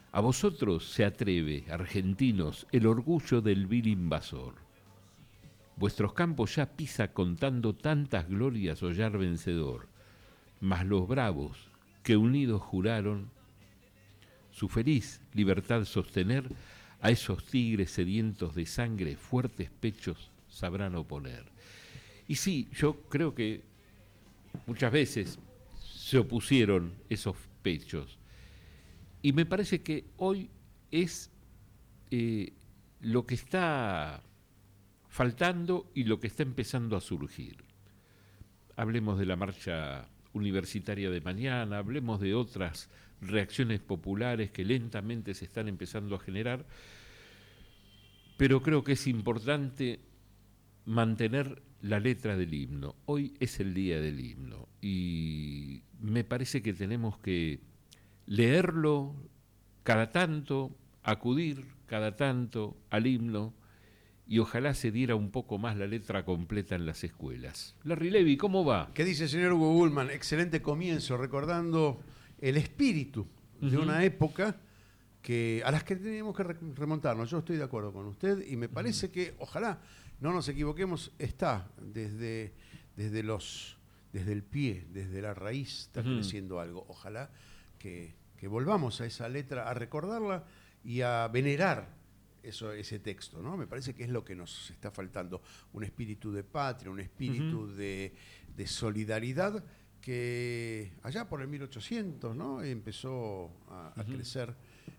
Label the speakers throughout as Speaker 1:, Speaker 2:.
Speaker 1: A vosotros se atreve, argentinos, el orgullo del vil invasor. Vuestros campos ya pisa contando tantas glorias hollar vencedor, mas los bravos que unidos juraron su feliz libertad sostener, a esos tigres sedientos de sangre fuertes pechos sabrán oponer. Y sí, yo creo que muchas veces se opusieron esos pechos. Y me parece que hoy es lo que está faltando y lo que está empezando a surgir. Hablemos de la marcha universitaria de mañana, hablemos de otras reacciones populares que lentamente se están empezando a generar, pero creo que es importante mantener la letra del himno. Hoy es el día del himno y me parece que tenemos que leerlo cada tanto, acudir cada tanto al himno y ojalá se diera un poco más la letra completa en las escuelas. Larry Levy, ¿cómo va?
Speaker 2: ¿Qué dice el señor Hugo Bullman? Excelente comienzo, recordando el espíritu de una época a las que teníamos que remontarnos. Yo estoy de acuerdo con usted y me parece que, ojalá no nos equivoquemos, está desde el pie, desde la raíz, está creciendo algo. Ojalá que volvamos a esa letra, a recordarla y a venerar ese texto, ¿no? Me parece que es lo que nos está faltando, un espíritu de patria, un espíritu de solidaridad que allá por el 1800, ¿no? Empezó a crecer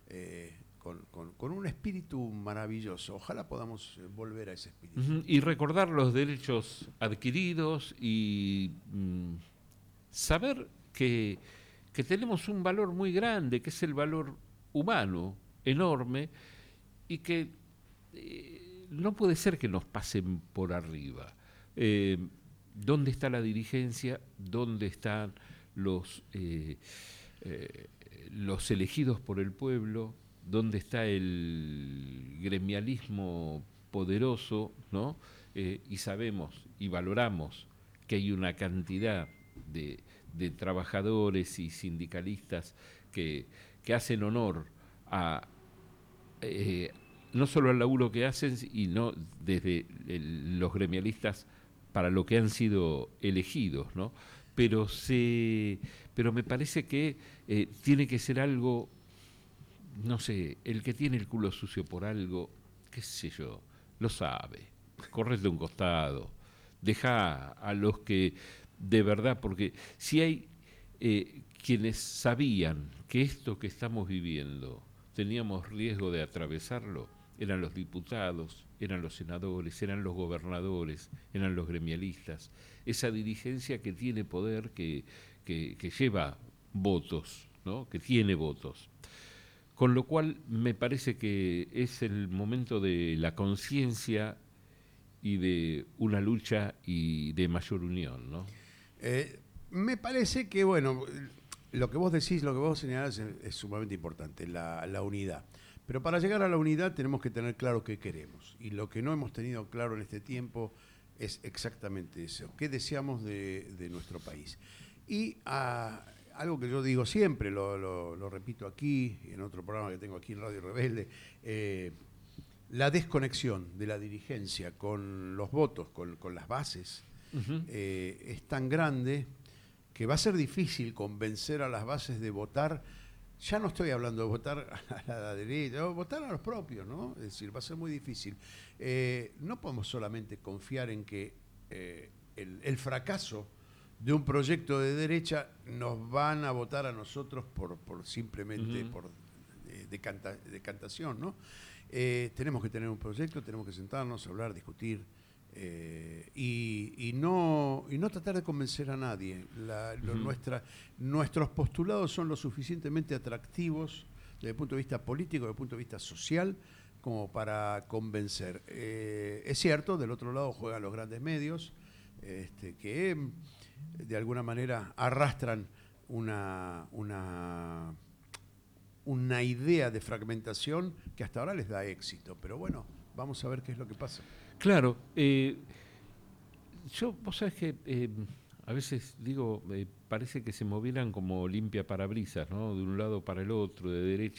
Speaker 2: con un espíritu maravilloso. Ojalá podamos volver a ese espíritu.
Speaker 1: Y recordar los derechos adquiridos y saber que tenemos un valor muy grande, que es el valor humano, enorme, y que no puede ser que nos pasen por arriba. ¿Dónde está la dirigencia? ¿Dónde están los elegidos por el pueblo? ¿Dónde está el gremialismo poderoso, ¿no? Y sabemos y valoramos que hay una cantidad de trabajadores y sindicalistas que hacen honor a no solo al laburo que hacen, y no desde los gremialistas para lo que han sido elegidos, ¿no? Pero me parece que tiene que ser algo, no sé, el que tiene el culo sucio por algo, qué sé yo, lo sabe, corres de un costado, deja a los que de verdad, porque si hay quienes sabían que esto que estamos viviendo teníamos riesgo de atravesarlo, eran los diputados, eran los senadores, eran los gobernadores, eran los gremialistas, esa dirigencia que tiene poder, que lleva votos, ¿no? Que tiene votos. Con lo cual me parece que es el momento de la conciencia y de una lucha y de mayor unión, ¿no?
Speaker 2: Me parece que, bueno, lo que vos decís, lo que vos señalás es sumamente importante, la unidad. Pero para llegar a la unidad tenemos que tener claro qué queremos. Y lo que no hemos tenido claro en este tiempo es exactamente eso. ¿Qué deseamos de nuestro país? Y algo que yo digo siempre, lo repito aquí, en otro programa que tengo aquí en Radio Rebelde, la desconexión de la dirigencia con los votos, con las bases, es tan grande que va a ser difícil convencer a las bases de votar. Ya no estoy hablando de votar a la derecha, votar a los propios, ¿no? Es decir, va a ser muy difícil. No podemos solamente confiar en que el fracaso de un proyecto de derecha nos van a votar a nosotros por simplemente por decantación, ¿no? Tenemos que tener un proyecto, tenemos que sentarnos, hablar, discutir, y no tratar de convencer a nadie. Nuestros postulados son lo suficientemente atractivos desde el punto de vista político, desde el punto de vista social, como para convencer. Es cierto, del otro lado juegan los grandes medios, que de alguna manera arrastran una idea de fragmentación que hasta ahora les da éxito. Pero bueno, vamos a ver qué es lo que pasa.
Speaker 1: Claro, vos sabés que a veces digo, parece que se movieran como limpia parabrisas, ¿no? De un lado para el otro, de derecha